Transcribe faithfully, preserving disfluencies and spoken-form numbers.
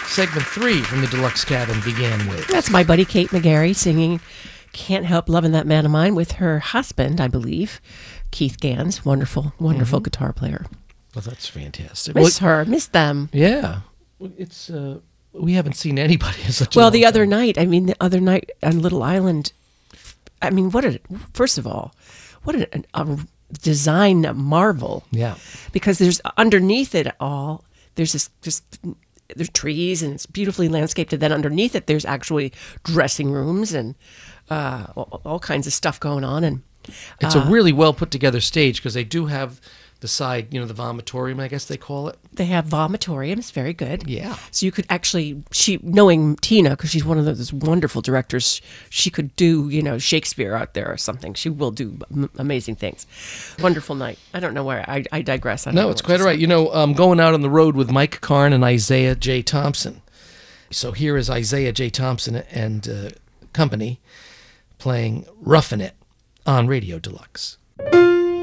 segment three from the Deluxe Cabin began with. That's my buddy Kate McGarry singing Can't Help Loving That Man of Mine with her husband, I believe, Keith Gans, wonderful, wonderful mm-hmm. guitar player. Well, that's fantastic. Miss well, her, miss them. Yeah. It's, uh, we haven't seen anybody in such a Well, long the other time. night, I mean, the other night on Little Island, I mean, what a, first of all, what a, a design marvel. Yeah. Because there's, underneath it all, there's this, just, there's trees and it's beautifully landscaped. And then underneath it, there's actually dressing rooms and uh, all, all kinds of stuff going on. And it's uh, a really well put together stage because they do have the side, you know, the vomitorium, I guess they call it. They have vomitoriums, very good. Yeah. So you could actually, she knowing Tina, because she's one of those wonderful directors, she could do, you know, Shakespeare out there or something. She will do m- amazing things. Wonderful night. I don't know where, I, I digress. I don't no, know it's quite all right. You know, um, going out on the road with Mike Karn and Isaiah J. Thompson. So here is Isaiah J. Thompson and uh, company playing Roughin' It on Radio Deluxe.